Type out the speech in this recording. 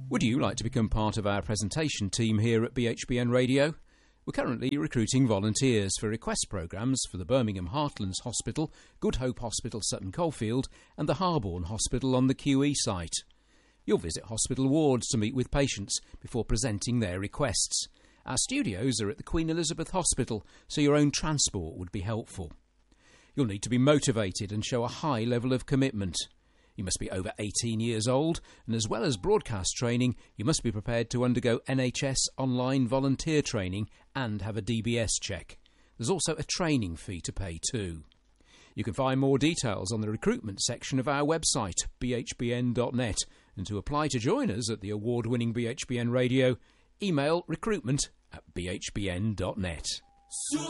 Would you like to become part of our presentation team here at BHBN Radio? We're currently recruiting volunteers for request programmes for the Birmingham Heartlands Hospital, Good Hope Hospital Sutton Coldfield and the Harborne Hospital on the QE site. You'll visit hospital wards to meet with patients before presenting their requests. Our studios are at the Queen Elizabeth Hospital, so your own transport would be helpful. You'll need to be motivated and show a high level of commitment. You must be over 18 years old, and as well as broadcast training, you must be prepared to undergo NHS online volunteer training and have a DBS check. There's also a training fee to pay too. You can find more details on the recruitment section of our website, bhbn.net, and to apply to join us at the award-winning BHBN Radio, email recruitment@bhbn.net.